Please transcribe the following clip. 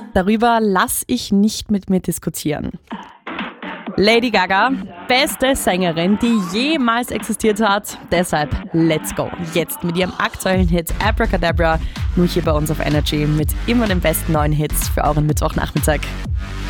Darüber lass ich nicht mit mir diskutieren. Lady Gaga, beste Sängerin, die jemals existiert hat. Deshalb let's go. Jetzt mit ihrem aktuellen Hit Abracadabra, nur hier bei uns auf Energy mit immer den besten neuen Hits für euren Mittwochnachmittag.